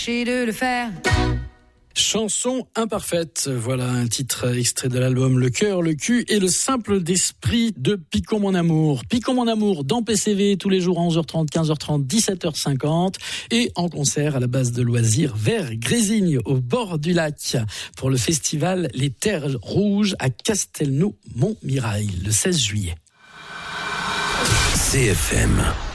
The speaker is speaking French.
De le faire. Chanson imparfaite, voilà un titre extrait de l'album Le cœur, le cul et le simple d'esprit de Picon mon amour. Picon mon amour dans PCV tous les jours à 11h30, 15h30, 17h50 et en concert à la base de loisirs vers Grésigne au bord du lac pour le festival Les Terres Rouges à Castelnau-Montmirail le 16 juillet. CFM.